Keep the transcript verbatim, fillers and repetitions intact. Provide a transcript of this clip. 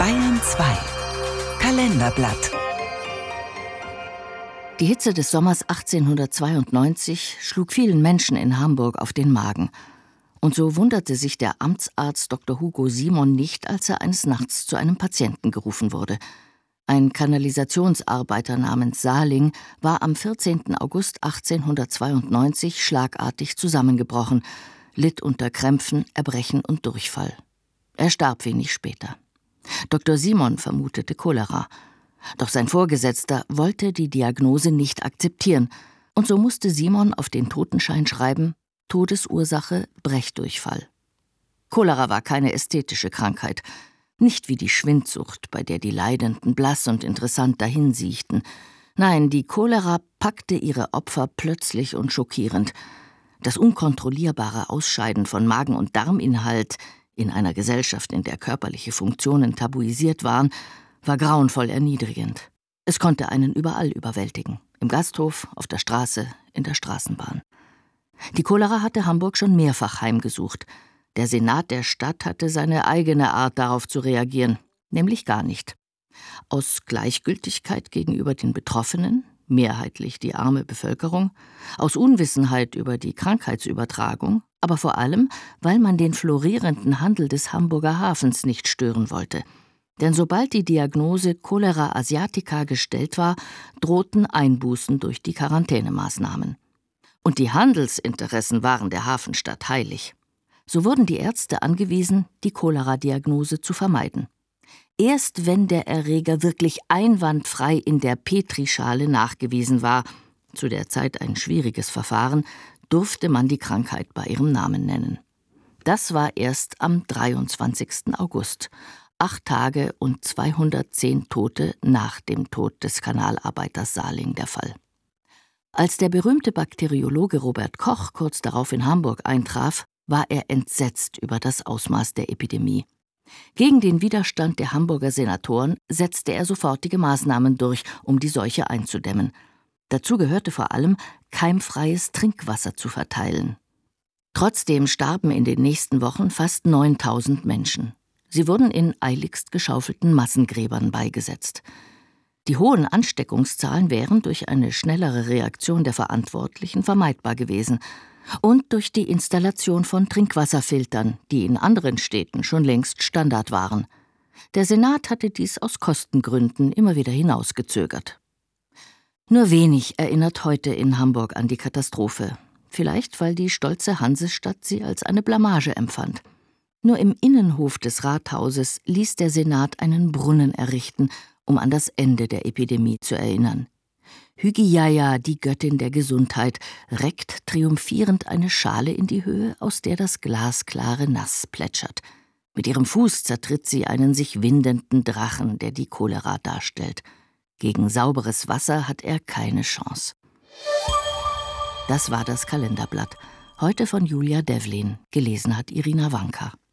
Bayern zwei Kalenderblatt. Die Hitze des Sommers achtzehnhundertzweiundneunzig schlug vielen Menschen in Hamburg auf den Magen. Und so wunderte sich der Amtsarzt Doktor Hugo Simon nicht, als er eines Nachts zu einem Patienten gerufen wurde. Ein Kanalisationsarbeiter namens Saling war am vierzehnten August achtzehnhundertzweiundneunzig schlagartig zusammengebrochen, litt unter Krämpfen, Erbrechen und Durchfall. Er starb wenig später. Doktor Simon vermutete Cholera. Doch sein Vorgesetzter wollte die Diagnose nicht akzeptieren, und so musste Simon auf den Totenschein schreiben: Todesursache Brechdurchfall. Cholera war keine ästhetische Krankheit, nicht wie die Schwindsucht, bei der die Leidenden blass und interessant dahinsiechten. Nein, die Cholera packte ihre Opfer plötzlich und schockierend. Das unkontrollierbare Ausscheiden von Magen- und Darminhalt in einer Gesellschaft, in der körperliche Funktionen tabuisiert waren, war grauenvoll erniedrigend. Es konnte einen überall überwältigen. Im Gasthof, auf der Straße, in der Straßenbahn. Die Cholera hatte Hamburg schon mehrfach heimgesucht. Der Senat der Stadt hatte seine eigene Art, darauf zu reagieren, nämlich gar nicht. Aus Gleichgültigkeit gegenüber den Betroffenen, mehrheitlich die arme Bevölkerung, aus Unwissenheit über die Krankheitsübertragung, aber vor allem, weil man den florierenden Handel des Hamburger Hafens nicht stören wollte. Denn sobald die Diagnose Cholera asiatica gestellt war, drohten Einbußen durch die Quarantänemaßnahmen. Und die Handelsinteressen waren der Hafenstadt heilig. So wurden die Ärzte angewiesen, die Cholera-Diagnose zu vermeiden. Erst wenn der Erreger wirklich einwandfrei in der Petrischale nachgewiesen war, zu der Zeit ein schwieriges Verfahren, durfte man die Krankheit bei ihrem Namen nennen. Das war erst am dreiundzwanzigsten August, acht Tage und zweihundertzehn Tote nach dem Tod des Kanalarbeiters Saling der Fall. Als der berühmte Bakteriologe Robert Koch kurz darauf in Hamburg eintraf, war er entsetzt über das Ausmaß der Epidemie. Gegen den Widerstand der Hamburger Senatoren setzte er sofortige Maßnahmen durch, um die Seuche einzudämmen. Dazu gehörte vor allem, keimfreies Trinkwasser zu verteilen. Trotzdem starben in den nächsten Wochen fast neuntausend Menschen. Sie wurden in eiligst geschaufelten Massengräbern beigesetzt. Die hohen Ansteckungszahlen wären durch eine schnellere Reaktion der Verantwortlichen vermeidbar gewesen und durch die Installation von Trinkwasserfiltern, die in anderen Städten schon längst Standard waren. Der Senat hatte dies aus Kostengründen immer wieder hinausgezögert. Nur wenig erinnert heute in Hamburg an die Katastrophe. Vielleicht, weil die stolze Hansestadt sie als eine Blamage empfand. Nur im Innenhof des Rathauses ließ der Senat einen Brunnen errichten, um an das Ende der Epidemie zu erinnern. Hygieia, die Göttin der Gesundheit, reckt triumphierend eine Schale in die Höhe, aus der das glasklare Nass plätschert. Mit ihrem Fuß zertritt sie einen sich windenden Drachen, der die Cholera darstellt. Gegen sauberes Wasser hat er keine Chance. Das war das Kalenderblatt. Heute von Julia Devlin. Gelesen hat Irina Wanka.